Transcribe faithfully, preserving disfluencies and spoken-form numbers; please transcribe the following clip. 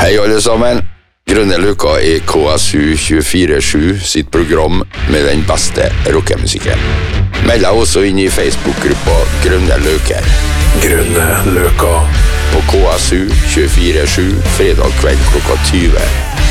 Hei alle sammen. Grønne Løka I K S U tjuefire sju sitt program med den beste rockemusikken. Meld deg også inn I Facebook-gruppa Grønne Løker. Grønne Løka. På K S U tjuefire sju fredag kveld klokka tyve.